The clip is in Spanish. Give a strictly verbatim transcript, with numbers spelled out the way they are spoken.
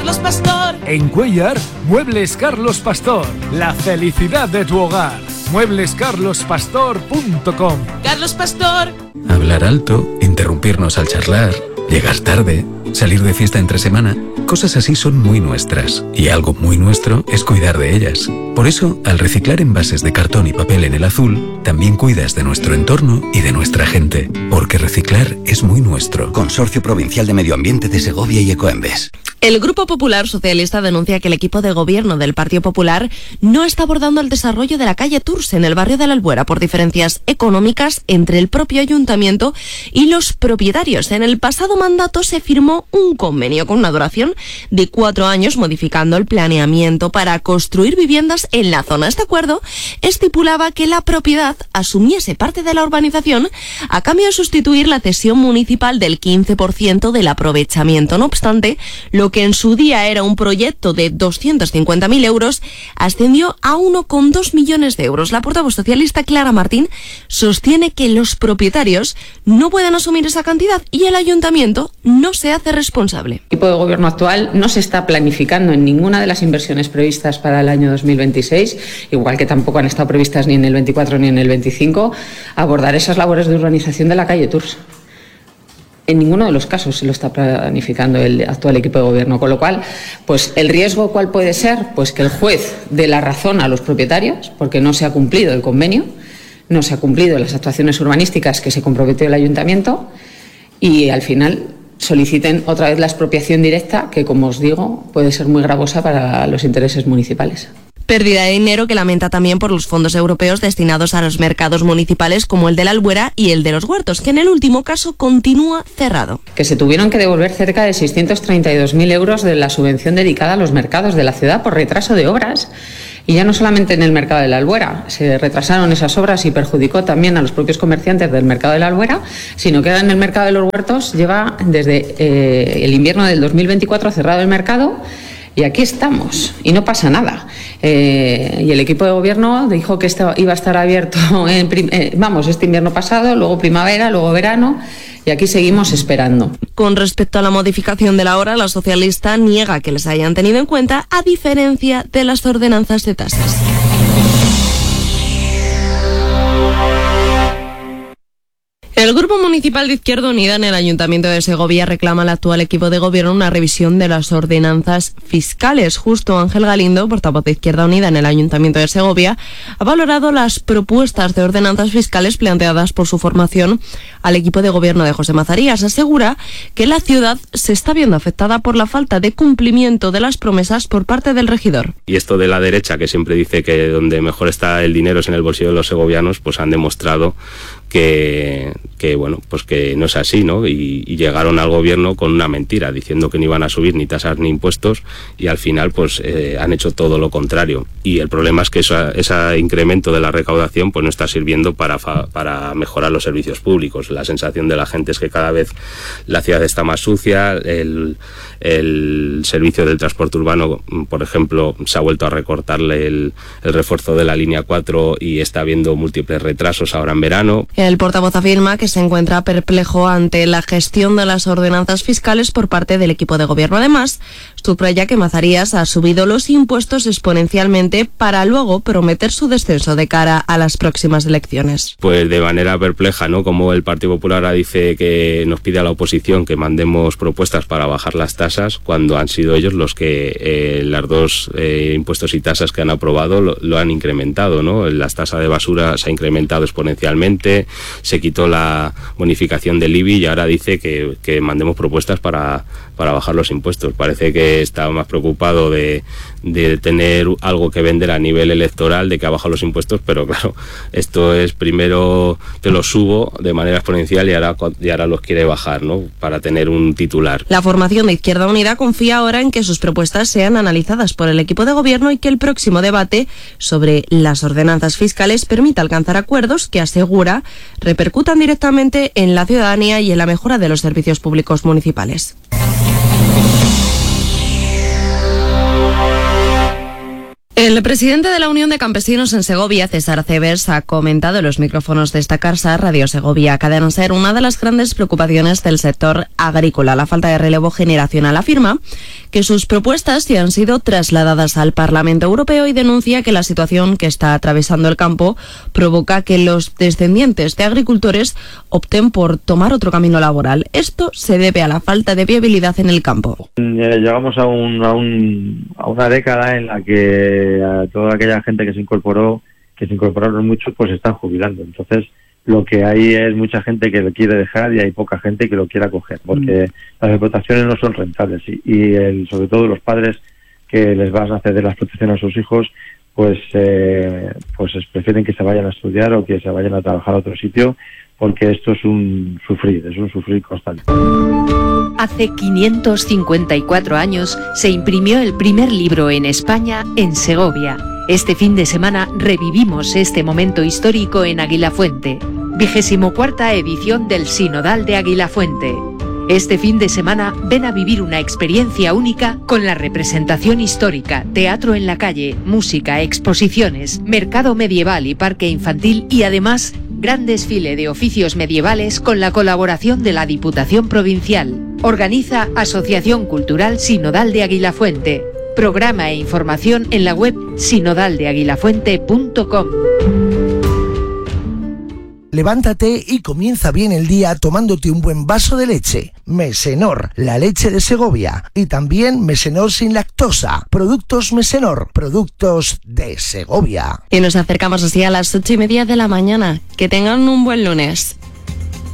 Carlos Pastor. En Cuéllar, Muebles Carlos Pastor. La felicidad de tu hogar. muebles carlos pastor punto com. Carlos Pastor. Hablar alto, interrumpirnos al charlar, llegar tarde, salir de fiesta entre semana, cosas así son muy nuestras. Y algo muy nuestro es cuidar de ellas. Por eso, al reciclar envases de cartón y papel en el azul, también cuidas de nuestro entorno y de nuestra gente. Porque reciclar es muy nuestro. Consorcio Provincial de Medio Ambiente de Segovia y Ecoembes. El Grupo Popular Socialista denuncia que el equipo de gobierno del Partido Popular no está abordando el desarrollo de la calle Tours en el barrio de la Albuera por diferencias económicas entre el propio ayuntamiento y los propietarios. En el pasado mandato se firmó un convenio con una duración de cuatro años modificando el planeamiento para construir viviendas en la zona. Este acuerdo estipulaba que la propiedad asumiese parte de la urbanización a cambio de sustituir la cesión municipal del quince por ciento del aprovechamiento. No obstante, lo que en su día era un proyecto de doscientos cincuenta mil euros, ascendió a uno coma dos millones de euros. La portavoz socialista Clara Martín sostiene que los propietarios no pueden asumir esa cantidad y el ayuntamiento no se hace responsable. El equipo de gobierno actual no se está planificando en ninguna de las inversiones previstas para el año dos mil veintiséis, igual que tampoco han estado previstas ni en el veinticuatro ni en el veinticinco, abordar esas labores de urbanización de la calle Tours. En ninguno de los casos se lo está planificando el actual equipo de gobierno, con lo cual, pues el riesgo ¿cuál puede ser? Pues que el juez dé la razón a los propietarios, porque no se ha cumplido el convenio, no se ha cumplido las actuaciones urbanísticas que se comprometió el ayuntamiento y al final soliciten otra vez la expropiación directa, que como os digo, puede ser muy gravosa para los intereses municipales. Pérdida de dinero que lamenta también por los fondos europeos destinados a los mercados municipales como el de la Albuera y el de los Huertos, que en el último caso continúa cerrado. Que se tuvieron que devolver cerca de seiscientos treinta y dos mil euros de la subvención dedicada a los mercados de la ciudad por retraso de obras. Y ya no solamente en el mercado de la Albuera, se retrasaron esas obras y perjudicó también a los propios comerciantes del mercado de la Albuera, sino que en el mercado de los Huertos lleva desde eh, el invierno del dos mil veinticuatro cerrado el mercado. Y aquí estamos, y no pasa nada. Eh, y el equipo de gobierno dijo que esto iba a estar abierto, en prim- eh, vamos, este invierno pasado, luego primavera, luego verano, y aquí seguimos esperando. Con respecto a la modificación de la hora, la socialista niega que les hayan tenido en cuenta, a diferencia de las ordenanzas de tasas. El Grupo Municipal de Izquierda Unida en el Ayuntamiento de Segovia reclama al actual equipo de gobierno una revisión de las ordenanzas fiscales. Justo Ángel Galindo, portavoz de Izquierda Unida en el Ayuntamiento de Segovia, ha valorado las propuestas de ordenanzas fiscales planteadas por su formación al equipo de gobierno de José Mazarías. Asegura que la ciudad se está viendo afectada por la falta de cumplimiento de las promesas por parte del regidor. Y esto de la derecha, que siempre dice que donde mejor está el dinero es en el bolsillo de los segovianos, pues han demostrado que, que bueno, pues que no es así, ¿no? Y, y llegaron al gobierno con una mentira, diciendo que no iban a subir ni tasas ni impuestos, y al final pues eh, han hecho todo lo contrario. Y el problema es que esa, ese incremento de la recaudación pues no está sirviendo para, para mejorar los servicios públicos. La sensación de la gente es que cada vez la ciudad está más sucia, el, el servicio del transporte urbano, por ejemplo, se ha vuelto a recortarle el, el refuerzo de la línea cuatro y está habiendo múltiples retrasos ahora en verano. El portavoz afirma que se encuentra perplejo ante la gestión de las ordenanzas fiscales por parte del equipo de gobierno. Además, subraya que Mazarías ha subido los impuestos exponencialmente para luego prometer su descenso de cara a las próximas elecciones. Pues de manera perpleja, ¿no? Como el Partido Popular ahora dice que nos pide a la oposición que mandemos propuestas para bajar las tasas, cuando han sido ellos los que eh, las dos eh, impuestos y tasas que han aprobado lo, lo han incrementado, ¿no? La tasa de basura se ha incrementado exponencialmente, se quitó la bonificación del I B I y ahora dice que, que mandemos propuestas para, para bajar los impuestos. Parece que está más preocupado de, de tener algo que vender a nivel electoral, de que ha bajado los impuestos, pero claro, esto es primero te los subo de manera exponencial y ahora, y ahora los quiere bajar, ¿no? Para tener un titular. La formación de Izquierda Unida confía ahora en que sus propuestas sean analizadas por el equipo de gobierno y que el próximo debate sobre las ordenanzas fiscales permita alcanzar acuerdos que, asegura, repercutan directamente en la ciudadanía y en la mejora de los servicios públicos municipales. El presidente de la Unión de Campesinos en Segovia, César Cebes, ha comentado en los micrófonos de esta casa, Radio Segovia, Cadena Ser, una de las grandes preocupaciones del sector agrícola, la falta de relevo generacional. Afirma que sus propuestas ya han sido trasladadas al Parlamento Europeo y denuncia que la situación que está atravesando el campo provoca que los descendientes de agricultores opten por tomar otro camino laboral. Esto se debe a la falta de viabilidad en el campo. Llegamos a, un, a, un, a una década en la que a toda aquella gente que se incorporó, que se incorporaron muchos, pues se están jubilando. Entonces, lo que hay es mucha gente que lo quiere dejar y hay poca gente que lo quiera coger, porque mm. las explotaciones no son rentables y, y el, sobre todo los padres que les van a ceder la explotación a sus hijos, pues, eh, pues prefieren que se vayan a estudiar o que se vayan a trabajar a otro sitio, porque esto es un sufrir, es un sufrir constante. Hace quinientos cincuenta y cuatro años se imprimió el primer libro en España en Segovia. Este fin de semana revivimos este momento histórico en Aguilafuente. Vigésimo cuarta edición del Sinodal de Aguilafuente. Este fin de semana ven a vivir una experiencia única con la representación histórica, teatro en la calle, música, exposiciones, mercado medieval y parque infantil y además gran desfile de oficios medievales con la colaboración de la Diputación Provincial. Organiza Asociación Cultural Sinodal de Aguilafuente. Programa e información en la web sinodal de aguilafuente punto com. Levántate y comienza bien el día tomándote un buen vaso de leche. Mesenor, la leche de Segovia. Y también Mesenor sin lactosa. Productos Mesenor, productos de Segovia. Y nos acercamos así a las ocho y media de la mañana. Que tengan un buen lunes.